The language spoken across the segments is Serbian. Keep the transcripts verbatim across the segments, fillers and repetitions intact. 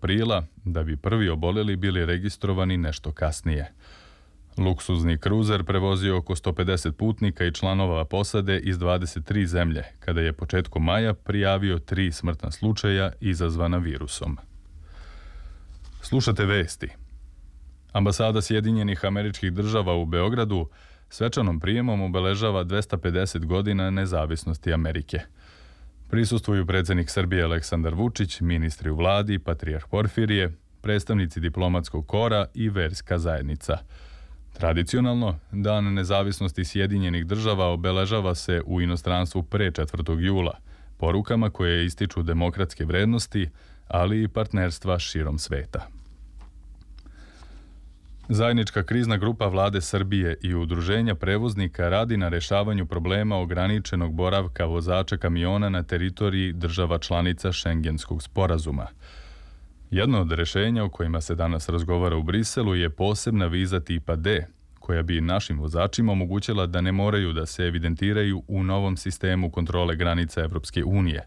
aprila, da bi prvi oboleli bili registrovani nešto kasnije. Luksuzni kruzer prevozio oko sto pedeset putnika i članova posade iz dvadeset tri zemlje, kada je početkom maja prijavio tri smrtna slučaja izazvana virusom. Slušate vesti. Ambasada Sjedinjenih Američkih Država u Beogradu svečanom prijemom obeležava dvesta pedeset godina nezavisnosti Amerike. Prisustvuju predsjednik Srbije Aleksandar Vučić, ministri u vladi, patrijarh Porfirije, predstavnici diplomatskog kora i verska zajednica. Tradicionalno, Dan nezavisnosti Sjedinjenih Država obeležava se u inostranstvu pre četvrtog jula, porukama koje ističu demokratske vrednosti, ali i partnerstva širom sveta. Zajednička krizna grupa vlade Srbije i udruženja prevoznika radi na rešavanju problema ograničenog boravka vozača kamiona na teritoriji država članica Šengenskog sporazuma. Jedno od rešenja o kojima se danas razgovara u Briselu je posebna viza tipa D, koja bi našim vozačima omogućila da ne moraju da se evidentiraju u novom sistemu kontrole granica Evropske unije.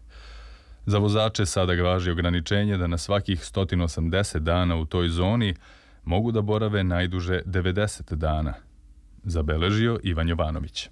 Za vozače sada važi ograničenje da na svakih sto osamdeset dana u toj zoni mogu da borave najduže devedeset dana, zabeležio Ivan Jovanović.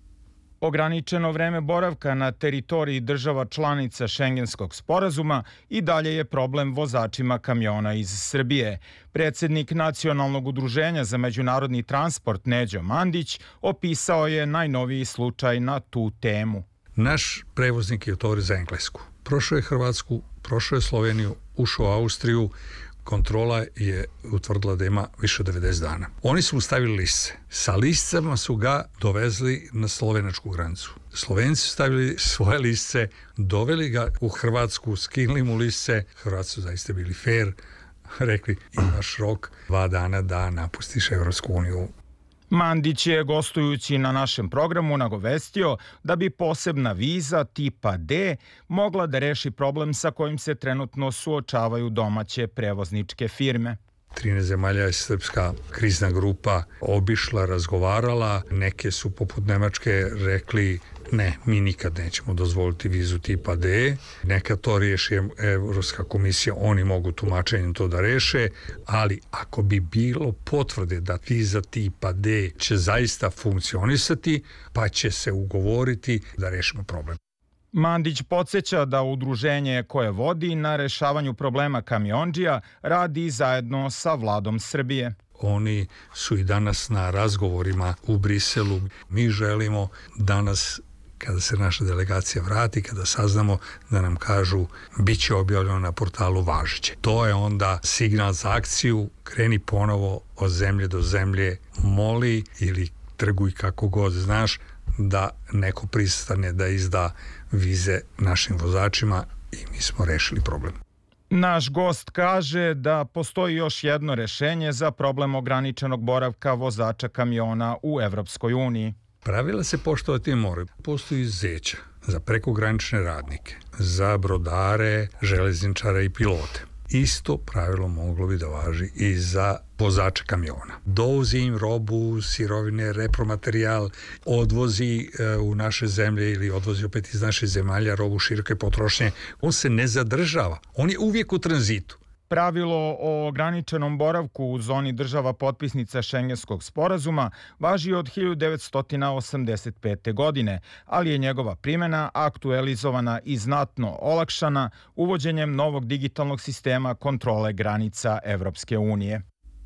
Ograničeno vreme boravka na teritoriji država članica Šengenskog sporazuma i dalje je problem vozačima kamiona iz Srbije. Predsjednik Nacionalnog udruženja za međunarodni transport Neđo Mandić opisao je najnoviji slučaj na tu temu. Naš prevoznik je otvorio za Englesku. Prošao je Hrvatsku, prošao je Sloveniju, ušao u Austriju. Kontrola je utvrdila da ima više od devedeset dana. Oni su mu stavili lisce. Sa liscama su ga dovezli na slovenačku granicu. Slovenci su stavili svoje lisce, doveli ga u Hrvatsku, skinuli mu lisce. Hrvatski su zaista bili fair, rekli imaš rok dva dana da napustiš Evropsku uniju. Mandić je, gostujući na našem programu, nagovestio da bi posebna viza tipa D mogla da reši problem sa kojim se trenutno suočavaju domaće prevozničke firme. trinaest zemalja je srpska krizna grupa obišla, razgovarala. Neke su poput Nemačke rekli ne, mi nikad nećemo dozvoliti vizu tipa D. Neka to riješi Evropska komisija, oni mogu tumačenjem to da reše, ali ako bi bilo potvrde da viza tipa D će zaista funkcionisati, pa će se ugovoriti da rešimo problem. Mandić podsjeća da udruženje koje vodi na rešavanju problema kamiondžija radi zajedno sa vladom Srbije. Oni su i danas na razgovorima u Briselu. Mi želimo danas, kada se naša delegacija vrati, kada saznamo, da nam kažu bit će objavljeno na portalu važeće. To je onda signal za akciju, kreni ponovo od zemlje do zemlje, moli ili trguj kako god znaš da neko pristane da izda vize našim vozačima i mi smo rešili problem. Naš gost kaže da postoji još jedno rešenje za problem ograničenog boravka vozača kamiona u Evropskoj uniji. Pravila se poštovati moraju. Postoji izuzeća za prekogranične radnike, za brodare, železničare i pilote. Isto pravilo moglo bi da važi i za vozača kamiona. Dovozi im robu, sirovine, repromaterijal, odvozi e, u naše zemlje ili odvozi opet iz naše zemalja robu široke potrošnje. On se ne zadržava. On je uvijek u tranzitu. Pravilo o ograničenom boravku u zoni država potpisnica Šengenskog sporazuma važi od hiljadu devetsto osamdeset pete. godine, ali je njegova primjena aktualizovana i znatno olakšana uvođenjem novog digitalnog sistema kontrole granica Evropske unije.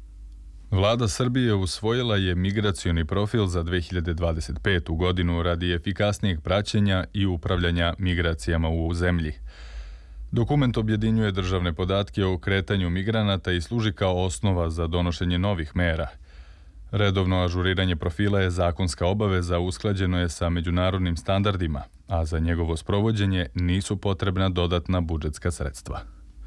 Vlada Srbije usvojila je migracioni profil za dve hiljade dvadeset petu. godinu radi efikasnijeg praćenja i upravljanja migracijama u zemlji. Dokument objedinjuje državne podatke o kretanju migranata i služi kao osnova za donošenje novih mera. Redovno ažuriranje profila je zakonska obaveza, usklađeno je sa međunarodnim standardima, a za njegovo sprovođenje nisu potrebna dodatna budžetska sredstva.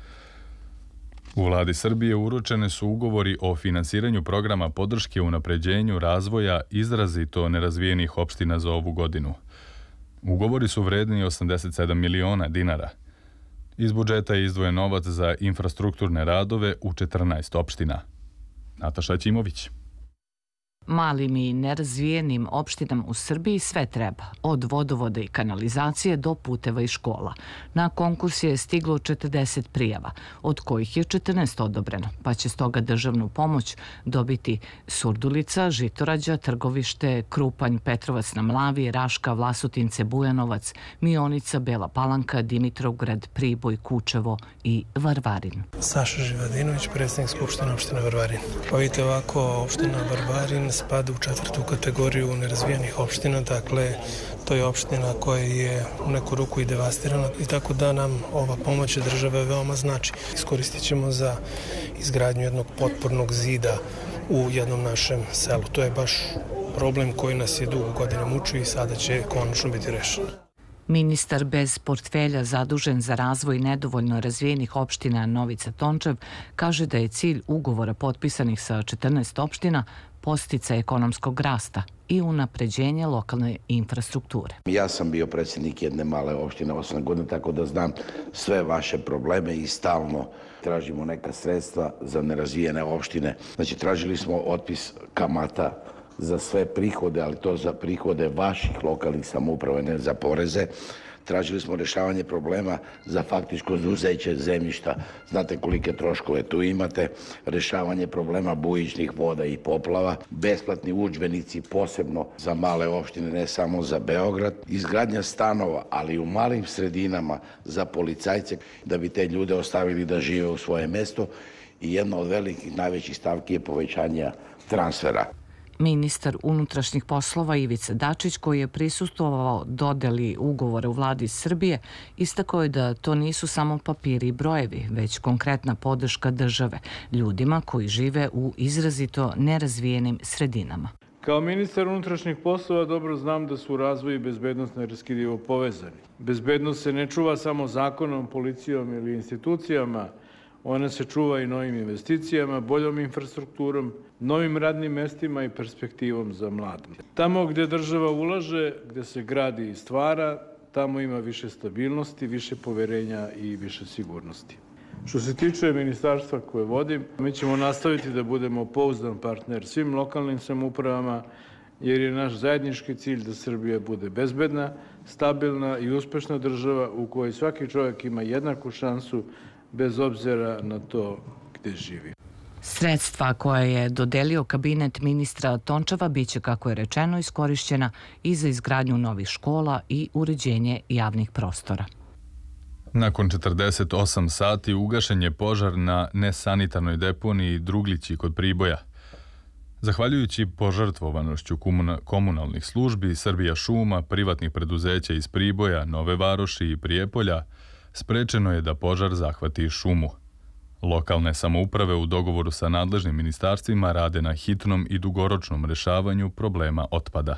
U vladi Srbije uručene su ugovori o finansiranju programa podrške unapređenju razvoja izrazito nerazvijenih opština za ovu godinu. Ugovori su vredni osamdeset sedam miliona dinara. Iz budžeta je izdvojen novac za infrastrukturne radove u četrnaest opština. Nataša Ćimović. Malim i nerazvijenim opštinama u Srbiji sve treba, od vodovoda i kanalizacije do puteva i škola. Na konkurs je stiglo četrdeset prijava, od kojih je četrnaest odobreno, pa će stoga državnu pomoć dobiti Surdulica, Žitorađa, Trgovište, Krupanj, Petrovac na Mlavi, Raška, Vlasotince, Bujanovac, Mionica, Bela Palanka, Dimitrovgrad, Priboj, Kučevo i Varvarin. Saša Živadinović, predsjednik Skupštine opštine Varvarin. Pa vidite ovako, opština Varvarin spada u četvrtu kategoriju nerazvijenih opština, dakle to je opština koja je u neku ruku i devastirana i tako da nam ova pomoć države veoma znači. Iskoristit ćemo za izgradnju jednog potpornog zida u jednom našem selu. To je baš problem koji nas je dugo godina mučio i sada će konačno biti rešen. Ministar bez portfelja zadužen za razvoj nedovoljno razvijenih opština Novica Tončev kaže da je cilj ugovora potpisanih sa četrnaest opština podsticaj ekonomskog rasta i unapređenje lokalne infrastrukture. Ja sam bio predsjednik jedne male opštine osam godina, tako da znam sve vaše probleme i stalno tražimo neka sredstva za nerazvijene opštine. Znači, tražili smo otpis kamata za sve prihode, ali to za prihode vaših lokalnih samouprava, ne za poreze. Tražili smo rješavanje problema za faktičko izuzeće zemljišta. Znate kolike troškove tu imate. Rješavanje problema bujičnih voda i poplava. Besplatni udžbenici posebno za male opštine, ne samo za Beograd. Izgradnja stanova, ali u malim sredinama za policajce, da bi te ljude ostavili da žive u svoje mesto. I jedna od velikih, najvećih stavki je povećanje transfera. Ministar unutrašnjih poslova Ivica Dačić, koji je prisustvovao dodeli ugovora u vladi Srbije, istakao je da to nisu samo papiri i brojevi, već konkretna podrška države ljudima koji žive u izrazito nerazvijenim sredinama. Kao ministar unutrašnjih poslova dobro znam da su razvoj i bezbednost neraskidivo povezani. Bezbednost se ne čuva samo zakonom, policijom ili institucijama, ona se čuva i novim investicijama, boljom infrastrukturom, novim radnim mestima i perspektivom za mlade. Tamo gdje država ulaže, gdje se gradi i stvara, tamo ima više stabilnosti, više poverenja i više sigurnosti. Što se tiče ministarstva koje vodim, mi ćemo nastaviti da budemo pouzdan partner svim lokalnim samoupravama, jer je naš zajednički cilj da Srbija bude bezbedna, stabilna i uspešna država u kojoj svaki čovjek ima jednaku šansu bez obzira na to gdje živi. Sredstva koje je dodelio kabinet ministra Tončeva biće, kako je rečeno, iskorišćena i za izgradnju novih škola i uređenje javnih prostora. Nakon četrdeset osam sati ugašen je požar na nesanitarnoj deponiji Druglići kod Priboja. Zahvaljujući požrtvovanošću komunalnih službi, Srbija šuma, privatnih preduzeća iz Priboja, Nove Varoši i Prijepolja, sprečeno je da požar zahvati šumu. Lokalne samouprave u dogovoru sa nadležnim ministarstvima rade na hitnom i dugoročnom rešavanju problema otpada.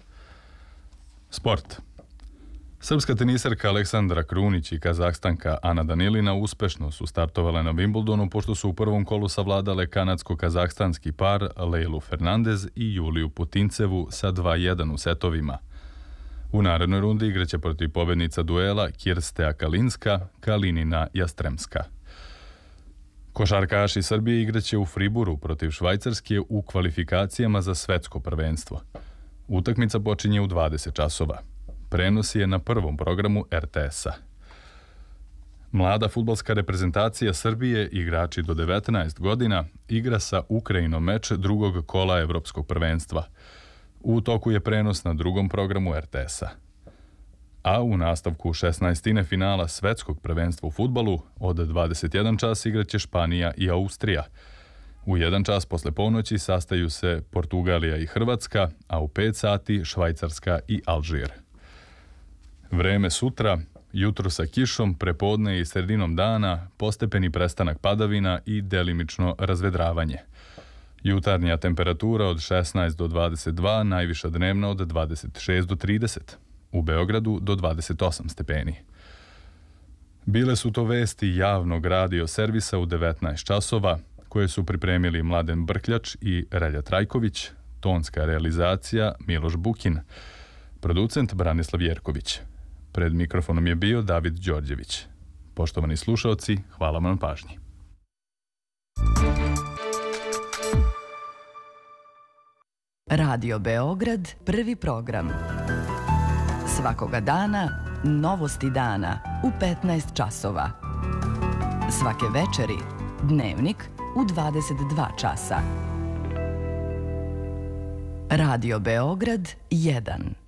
Sport. Srpska tenisarka Aleksandra Krunić i Kazahstanka Ana Danilina uspešno su startovale na Wimbledonu, pošto su u prvom kolu savladale kanadsko-kazahstanski par Lejlu Fernandez i Juliju Putincevu sa dva jedan u setovima. U narednoj rundi igraće protiv pobednica duela Kirstea Kalinska, Kalinina Jastremska. Košarkaši Srbije igraće u Friburu protiv Švajcarske u kvalifikacijama za svetsko prvenstvo. Utakmica počinje u dvadeset časova. Prenos je na prvom programu er te es-a. Mlada fudbalska reprezentacija Srbije, igrači do devetnaest godina, igra sa Ukrajinom meč drugog kola evropskog prvenstva. U toku je prenos na drugom programu er te es-a. A u nastavku šesnaestine finala svetskog prvenstva u fudbalu od dvadeset jedan čas igraće Španija i Austrija. U jedan čas posle ponoći sastaju se Portugalija i Hrvatska, a u pet sati Švajcarska i Alžir. Vreme sutra, jutro sa kišom, prepodne i sredinom dana, postepeni prestanak padavina i delimično razvedravanje. Jutarnja temperatura od šesnaest do dvadeset dva, najviša dnevna od dvadeset šest do trideset. U Beogradu do dvadeset osam stepeni. Bile su to vesti javnog radio servisa u devetnaest časova, koje su pripremili Mladen Brkljač i Relja Trajković, tonska realizacija Miloš Bukin, producent Branislav Jerković. Pred mikrofonom je bio David Đorđević. Poštovani slušaoci, hvala vam na pažnji. Radio Beograd, prvi program. Svakoga dana, novosti dana u petnaest časova. Svake večeri, dnevnik u dvadeset dva časa. Radio Beograd jedan.